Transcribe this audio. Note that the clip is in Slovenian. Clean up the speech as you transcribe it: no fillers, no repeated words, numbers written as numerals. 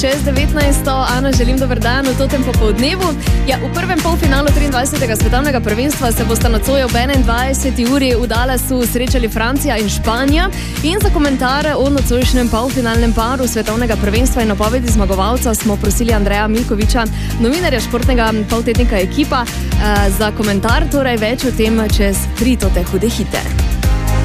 Čez 19. Ana, želim dober dan v totem popoldnevu. Ja, v prvem polfinalu 23. svetovnega prvenstva se bosta nocoj ob 21. uri v Dallasu srečali Francija in Španija. In za komentar o nocojšnjem polfinalnem paru svetovnega prvenstva in napovedi zmagovalca smo prosili Andreja Milkoviča, novinarja športnega poltednika Ekipa, za komentar. Torej več o tem čez 3 hude hite.